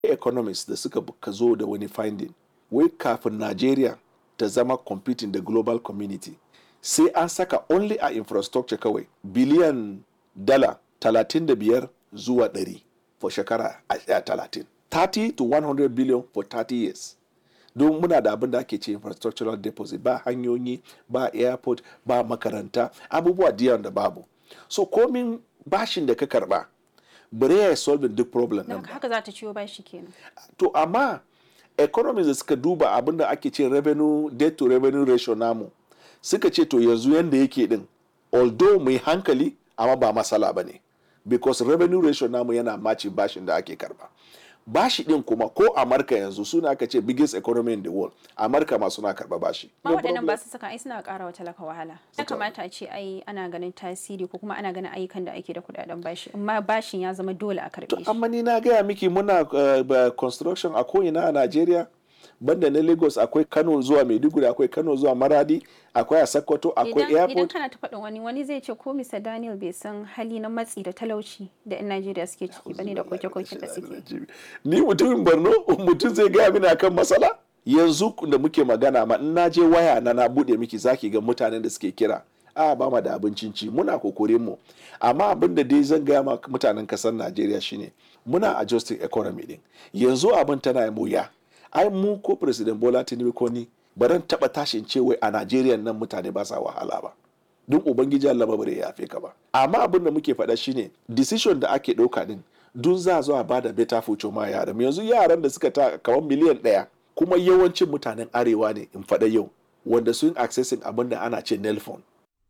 economists da suka zo da wani finding wai kafin Najeriya ta zama competing da global community sai an saka only a infrastructure kawai biliyan dala 35 zuwa 100 for shekara 30. 30 to 100 billion for 30 years. Don muna da abin da ake ce infrastructural deposit, ba hanyoyi, ba airport, ba makaranta, abubuwa diyan da babu. So komin bashin da ka karba bare ya solve duk problem din. Haka za ta ciwo bashi kenan. To amma economies da suka duba abin da ake ce revenue debt to revenue ratio namu suka ce to yanzu yanda yake din although mai hankali amma ba masala bane because revenue ratio namu yana maci bashin da ake karba. Bashi din kuma ko Amurka yanzu suna aka ce biggest economy in the world, Amurka ma suna karba bashi. Ma waɗannan ba su saka ai suna ƙara wa talaka wahala. Ya kamata a ce ai ana ganin tasiri ko kuma ana ganin ayyukan da ake da kuɗaɗen bashi, amma bashin ya zama dole a karɓe shi. Amma ni na gaya miki muna construction a ko'ina a Najeriya, banda na Lagos akwai Kano zuwa Maiduguri, akwai Kano zuwa Maradi, akwai a Sokoto, akwai airport. Idan kana ta faɗin wani zai ce ko Mr. Daniel bai san hali na matsi da talauci da 'yan Najeriya suke ciki bane da koke-koken da suke. Ni mutumin Borno, mutum zai gaya mini akan matsala? Yanzu da muke magana ma in na je waya na bude miki zaki ga mutanen da suke kira. Ba ma da abincin ci, muna kokorin mu. Amma abin da dai zan gaya ma mutanen kasar Najeriya shine muna adjusting economy din. Yanzu abin tana wuya. Ai mu ko President Bola Tinubu ko ni baran taba tashin cewa a Najeriya nan mutane ba sa wahala ba. Duk ubangiji Allah ba bare yafe ka ba. Amma abin da muke faɗa shine decision da ake ɗauka din dun za zo a bada better future ma yaran. Yanzu yaran da suka ta kamar miliyan 1 kuma yawancin mutanen arewa ne in faɗa yau wanda sun accessing abin da ana ce Nelfon.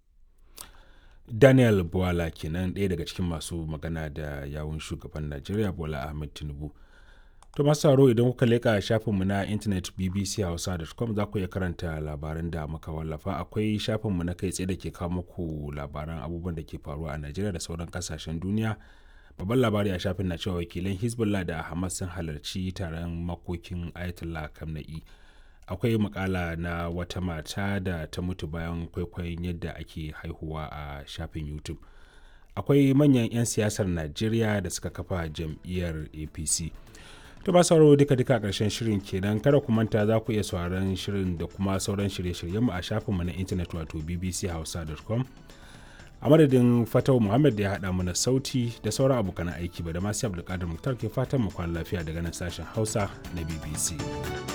Daniel Bwala kenan ɗaya daga cikin masu magana da yawun shugaban Najeriya Bola Ahmed Tinubu. To masu sauraro idan kuka leƙa shafinmu na intanet bbchausa.com za ku iya karanta labaran da muka wallafa. Akwai shafinmu na kai tsaye da ke kawo muku labaran abubuwan da ke faruwa a Najeriya da sauran kasashen duniya. Babban labari a shafin na cewa wakilan Hezbollah da Hamas sun halarci taron makokin Ayatollah Khamenei. Akwai makala na wata mata da ta mutu bayan kwaikwayon yadda ake haihuwa a shafin YouTube. Akwai manyan 'yan siyasar Najeriya da suka kafa jam'iyyar APC. To ba sauraro duka a ƙarshen shirin kenan, kada ku manta za ku iya sauraron shirin da kuma sauran shirye-shiryenmu a shafinmu na intanet wato bbchausa.com. A madadin Fatau Muhammad da ya haɗa mana sauti da sauran abokan aiki ba da masu Abdulkadir Muktar ke fatan mu kwana lafiya daga nan sashen Hausa na BBC.